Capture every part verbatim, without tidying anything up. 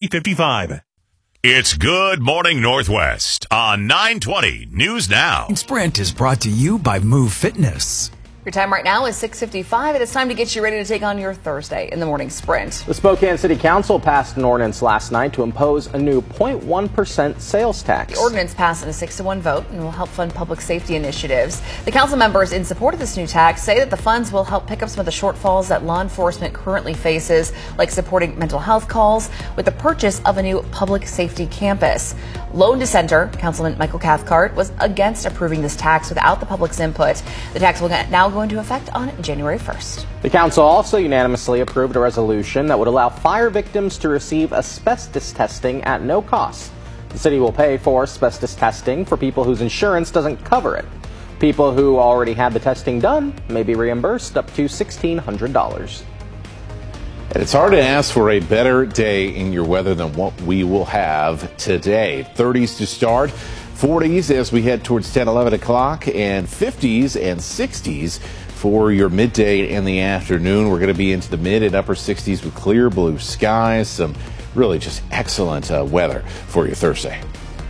fifty-five. It's Good Morning Northwest on nine twenty News Now. Sprint is brought to you by Move Fitness. Your time right now is six fifty-five, and it's time to get you ready to take on your Thursday in the morning sprint. The Spokane City Council passed an ordinance last night to impose a new zero point one percent sales tax. The ordinance passed in a six to one vote and will help fund public safety initiatives. The council members in support of this new tax say that the funds will help pick up some of the shortfalls that law enforcement currently faces, like supporting mental health calls with the purchase of a new public safety campus. Lone dissenter, Councilman Michael Cathcart, was against approving this tax without the public's input. The tax will now go into effect on January first. The council also unanimously approved a resolution that would allow fire victims to receive asbestos testing at no cost. The city will pay for asbestos testing for people whose insurance doesn't cover it. People who already had the testing done may be reimbursed up to sixteen hundred dollars. And it's hard to ask for a better day in your weather than what we will have today. thirties to start, forties as we head towards ten, eleven o'clock, and fifties and sixties for your midday and the afternoon. We're going to be into the mid and upper sixties with clear blue skies. Some really just excellent uh, weather for your Thursday.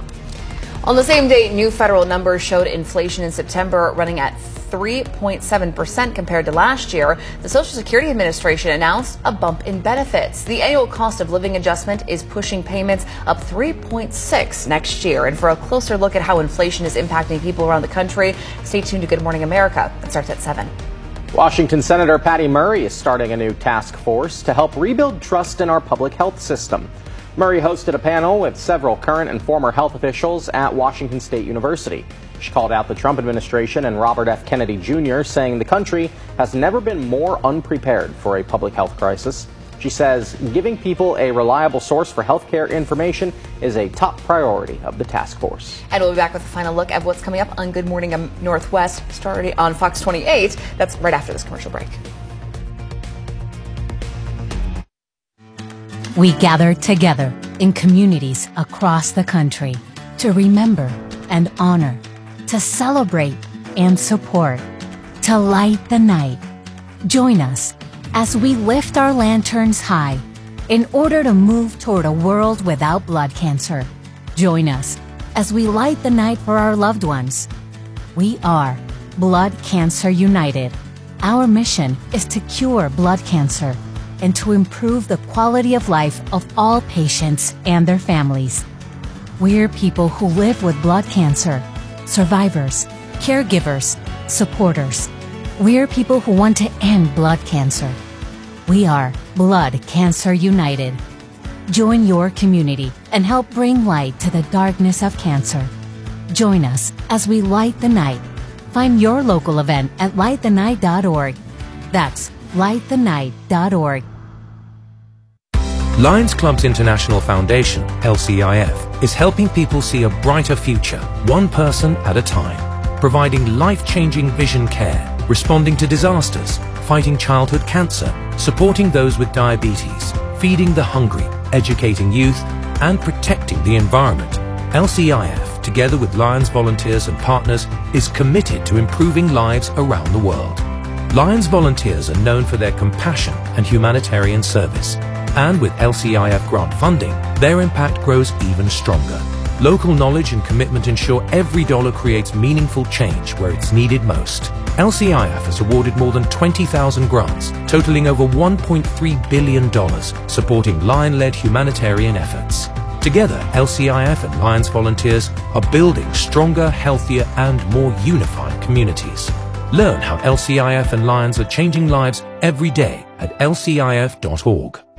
On the same day, new federal numbers showed inflation in September running at three point seven percent compared to last year. The Social Security Administration announced a bump in benefits. The annual cost of living adjustment is pushing payments up three point six next year. And for a closer look at how inflation is impacting people around the country, stay tuned to Good Morning America. It starts at seven. Washington Senator Patty Murray is starting a new task force to help rebuild trust in our public health system. Murray hosted a panel with several current and former health officials at Washington State University. She called out the Trump administration and Robert F. Kennedy Junior, saying the country has never been more unprepared for a public health crisis. She says giving people a reliable source for health care information is a top priority of the task force. And we'll be back with a final look at what's coming up on Good Morning Northwest, starting on Fox twenty-eight. That's right after this commercial break. We gather together in communities across the country to remember and honor, to celebrate and support, to light the night. Join us as we lift our lanterns high in order to move toward a world without blood cancer. Join us as we light the night for our loved ones. We are Blood Cancer United. Our mission is to cure blood cancer and to improve the quality of life of all patients and their families. We're people who live with blood cancer, survivors, caregivers, supporters. We're people who want to end blood cancer. We are Blood Cancer United. Join your community and help bring light to the darkness of cancer. Join us as we light the night. Find your local event at light the night dot org. That's light the night dot org. Lions Clubs International Foundation, L C I F, is helping people see a brighter future, one person at a time, providing life-changing vision care, responding to disasters, fighting childhood cancer, supporting those with diabetes, feeding the hungry, educating youth, and protecting the environment. L C I F, together with Lions volunteers and partners, is committed to improving lives around the world. Lions volunteers are known for their compassion and humanitarian service. And with L C I F grant funding, their impact grows even stronger. Local knowledge and commitment ensure every dollar creates meaningful change where it's needed most. L C I F has awarded more than twenty thousand grants, totaling over one point three billion dollars, supporting Lion-led humanitarian efforts. Together, L C I F and Lions volunteers are building stronger, healthier, and more unified communities. Learn how L C I F and Lions are changing lives every day at L C I F dot org.